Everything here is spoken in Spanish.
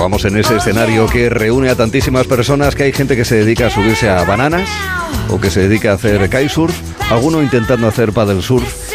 situamos en ese escenario que reúne a tantísimas personas, que hay gente que se dedica a subirse a bananas o que se dedica a hacer kitesurf, alguno intentando hacer paddle surf